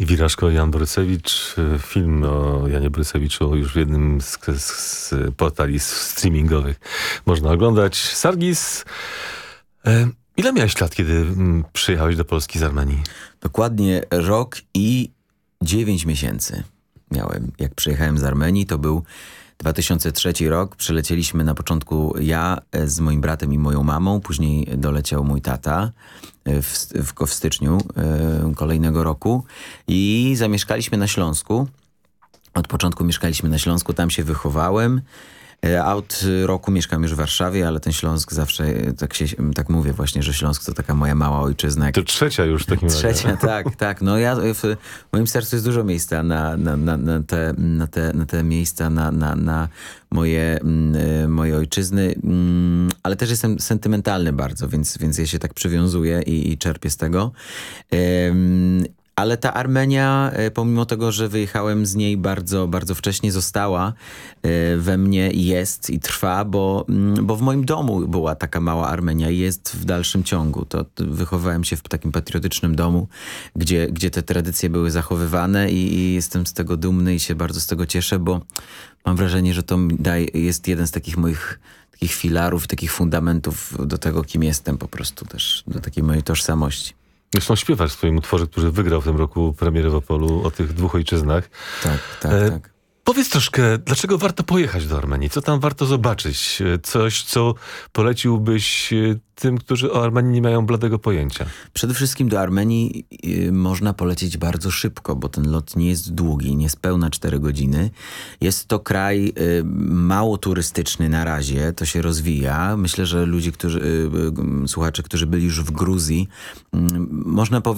Wiraszko i Jan Borysewicz. Film o Janie Borysewiczu już w jednym z portali streamingowych można oglądać. Sargis, ile miałeś lat, kiedy przyjechałeś do Polski z Armenii? Dokładnie rok i 9 miesięcy miałem. Jak przyjechałem z Armenii, to był 2003 rok. Przylecieliśmy na początku ja z moim bratem i moją mamą. Później doleciał mój tata w styczniu kolejnego roku. I zamieszkaliśmy na Śląsku. Od początku mieszkaliśmy na Śląsku, tam się wychowałem. A od roku mieszkam już w Warszawie, ale ten Śląsk zawsze, tak mówię właśnie, że Śląsk to taka moja mała ojczyzna. To trzecia już w takim razie. Trzecia, tak. No ja, w moim sercu jest dużo miejsca na te miejsca, na moje ojczyzny, ale też jestem sentymentalny bardzo, więc ja się tak przywiązuję i czerpię z tego. Ale ta Armenia, pomimo tego, że wyjechałem z niej bardzo, bardzo wcześnie, została we mnie i jest i trwa, bo w moim domu była taka mała Armenia i jest w dalszym ciągu. Wychowałem się w takim patriotycznym domu, gdzie te tradycje były zachowywane i jestem z tego dumny i się bardzo z tego cieszę, bo mam wrażenie, że to jest jeden z takich moich takich filarów, takich fundamentów do tego, kim jestem po prostu też, do takiej mojej tożsamości. Zresztą śpiewasz w swoim utworze, który wygrał w tym roku premierę w Opolu, o tych dwóch ojczyznach. Tak. Powiedz troszkę, dlaczego warto pojechać do Armenii? Co tam warto zobaczyć? Coś, co poleciłbyś tym, którzy o Armenii nie mają bladego pojęcia? Przede wszystkim do Armenii można polecieć bardzo szybko, bo ten lot nie jest długi, niespełna 4 godziny. Jest to kraj mało turystyczny na razie, to się rozwija. Myślę, że słuchacze, którzy byli już w Gruzji, można powiedzieć,